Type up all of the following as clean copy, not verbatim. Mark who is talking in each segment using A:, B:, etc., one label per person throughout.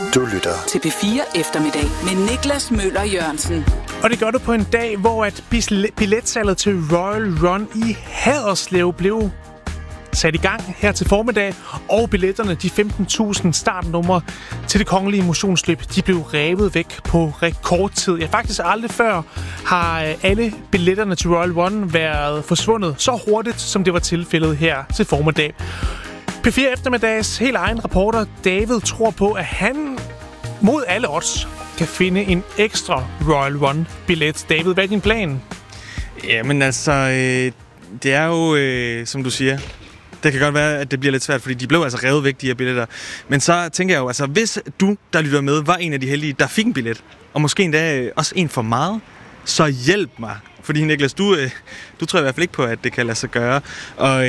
A: Du lytter
B: til P4 Eftermiddag med Niklas Møller Jørgensen.
C: Og det gør du på en dag, hvor at billetsalget til Royal Run i Haderslev blev sat i gang her til formiddag, og billetterne, de 15.000 startnumre til det kongelige motionsløb, de blev revet væk på rekordtid. Ja, faktisk aldrig før har alle billetterne til Royal Run været forsvundet så hurtigt, som det var tilfældet her til formiddag. P4 Eftermiddags helt egen reporter David tror på, at han mod alle odds kan finde en ekstra Royal Run-billet. David, hvad er din plan?
D: Jamen altså, det er jo, som du siger, det kan godt være, at det bliver lidt svært, fordi de blev altså revet væk, de her billetter. Men så tænker jeg jo, altså hvis du, der lytter med, var en af de heldige, der fik en billet, og måske endda også en for meget, så hjælp mig. Fordi Niklas, du tror i hvert fald ikke på, at det kan lade sig gøre. Og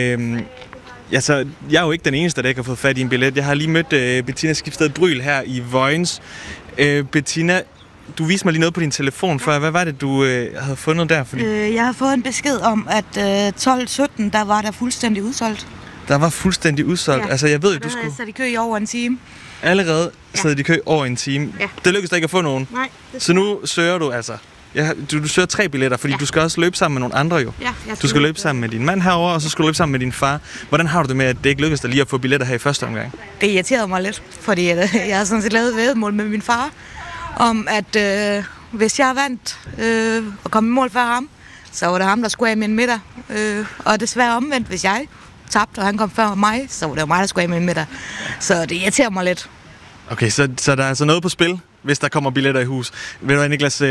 D: jeg er jo ikke den eneste, der ikke har fået fat i en billet. Jeg har lige mødt Bettina Skibsted Bryl her i Vojens. Bettina, du viste mig lige noget på din telefon før. Hvad var det, du havde fundet der? Fordi
E: jeg har fået en besked om, at 12.17, der var der fuldstændig udsolgt.
D: Der var fuldstændig udsolgt? Ja. Altså, jeg ved, du skulle...
E: Jeg sat i kø i over en time.
D: Allerede sad de i kø over en time?
E: Ja.
D: Det lykkedes da ikke at få nogen?
E: Nej.
D: Så nu søger du altså... Ja, du søger 3 billetter, fordi du skal også løbe sammen med nogle andre jo.
E: Ja,
D: du skal løbe sammen med din mand herovre, og så skal du løbe sammen med din far. Hvordan har du det med, at det ikke lykkedes dig lige at få billetter her i første omgang?
E: Det irriterede mig lidt, fordi jeg har sådan set lavet væddemål med min far, om at hvis jeg vandt og kom i mål før ham, så var det ham, der skulle af med en middag. Og desværre omvendt, hvis jeg tabte, og han kom før mig, så var det jo mig, der skulle af med en middag. Så det irriterer mig lidt.
D: Okay, så der er altså noget på spil, hvis der kommer billetter i hus. Ved du hvad, Niklas...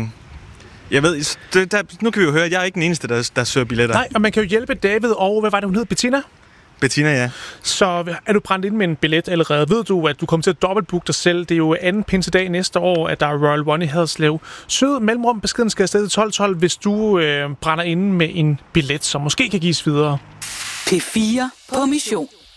D: Jeg ved, nu kan vi jo høre, at jeg er ikke den eneste, der søger billetter.
C: Nej, og man kan jo hjælpe David og, hvad var det, hun hed? Bettina?
D: Bettina, ja.
C: Så er du brændt ind med en billet allerede? Ved du, at du kommer til at dobbeltbooke dig selv? Det er jo anden pinsedag næste år, at der er Royal Run i Haderslev. Sød mellemrum, beskeden skal afsted til 12.12, hvis du brænder inde med en billet, som måske kan gives videre.
B: P4 på mission.